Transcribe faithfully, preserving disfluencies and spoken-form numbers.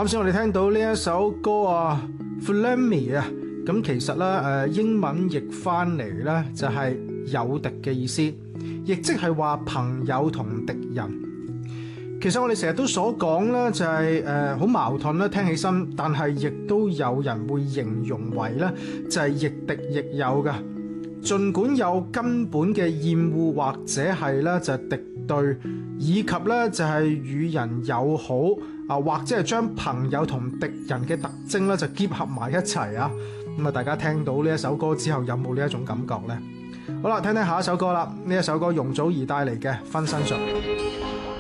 啱先我哋聽到呢一首歌啊 Frenemy 啊，咁其實咧誒英文譯翻嚟咧就係友敵嘅意思，亦即係話朋友同敵人。其實我哋成日都所講咧就係誒好矛盾啦，聽起身，但係亦都有人會形容為咧就係亦敵亦友嘅。儘管有根本嘅厭惡或者係咧就係敵對，以及咧就係與人友好啊，或者係將朋友同敵人嘅特徵咧就結合埋一齊啊。咁啊，大家聽到呢一首歌之後有冇呢一種感覺呢？好啦，聽聽下一首歌啦。呢一首歌容祖兒帶嚟嘅《分身術》。